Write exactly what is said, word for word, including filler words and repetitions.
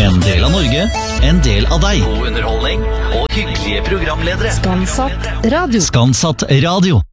En del av Norge, en del av deg. God underholdning og hyggelige programledere. Skansatt radio. Skansatt radio.